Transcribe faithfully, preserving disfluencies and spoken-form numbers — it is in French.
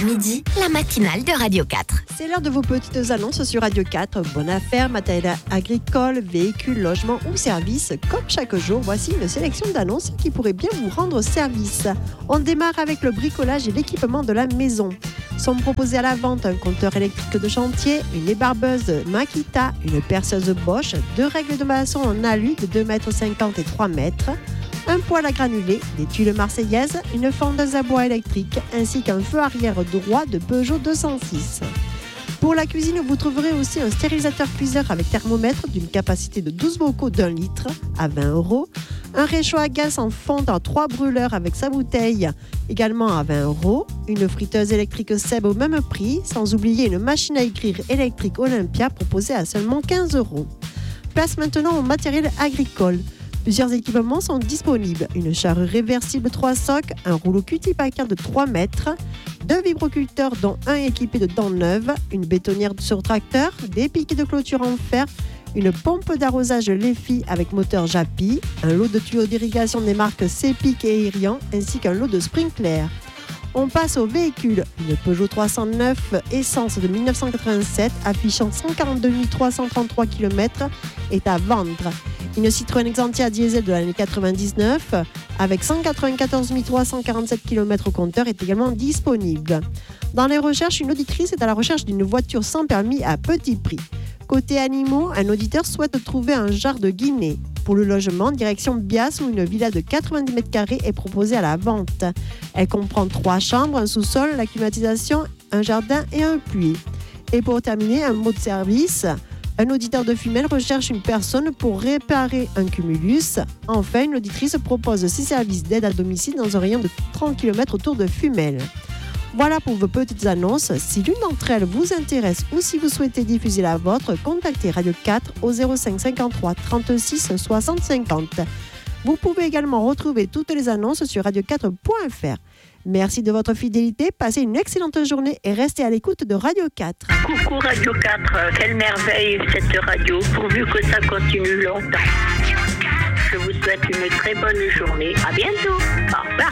midi, la matinale de Radio quatre. C'est l'heure de vos petites annonces sur Radio quatre. Bonne affaire, matériel agricole, véhicules, logements ou services. Comme chaque jour, voici une sélection d'annonces qui pourraient bien vous rendre service. On démarre avec le bricolage et l'équipement de la maison. Sont proposés à la vente un compteur électrique de chantier, une ébarbeuse Makita, une perceuse Bosch, deux règles de maçon en alu de deux mètres cinquante et trois mètres, un poêle à granulés, des tuiles marseillaises, une fendeuse à bois électrique ainsi qu'un feu arrière droit de Peugeot deux cent six. Pour la cuisine, vous trouverez aussi un stérilisateur cuiseur avec thermomètre d'une capacité de douze bocaux d'un litre à vingt euros, un réchaud à gaz en fonte en trois brûleurs avec sa bouteille également à vingt euros, une friteuse électrique Seb au même prix, sans oublier une machine à écrire électrique Olympia proposée à seulement quinze euros. Place maintenant au matériel agricole. Plusieurs équipements sont disponibles. Une charrue réversible trois socs, un rouleau cutipacker de trois mètres, deux vibroculteurs dont un équipé de dents neuves, une bétonnière sur tracteur, des piquets de clôture en fer, une pompe d'arrosage Lefi avec moteur Japi, un lot de tuyaux d'irrigation des marques Cepic et Irian, ainsi qu'un lot de sprinklers. On passe au véhicule. Une Peugeot trois cent neuf essence de mille neuf cent quatre-vingt-sept affichant cent quarante-deux mille trois cent trente-trois kilomètres est à vendre. Une Citroën Xantia diesel de l'année quatre-vingt-dix-neuf avec cent quatre-vingt-quatorze mille trois cent quarante-sept kilomètres au compteur est également disponible. Dans les recherches, une auditrice est à la recherche d'une voiture sans permis à petit prix. Côté animaux, un auditeur souhaite trouver un jar de Guinée. Pour le logement, direction Bias où une villa de quatre-vingt-dix mètres carrés est proposée à la vente. Elle comprend trois chambres, un sous-sol, la climatisation, un jardin et un puits. Et pour terminer, un mot de service. Un auditeur de Fumel recherche une personne pour réparer un cumulus. Enfin, une auditrice propose six services d'aide à domicile dans un rayon de trente kilomètres autour de Fumel. Voilà pour vos petites annonces. Si l'une d'entre elles vous intéresse ou si vous souhaitez diffuser la vôtre, contactez Radio quatre au zéro cinq cinquante-trois trente-six soixante cinquante. Vous pouvez également retrouver toutes les annonces sur radio quatre point f r. Merci de votre fidélité, passez une excellente journée et restez à l'écoute de Radio quatre. Coucou Radio quatre, quelle merveille cette radio, pourvu que ça continue longtemps. Je vous souhaite une très bonne journée. À bientôt. Au revoir.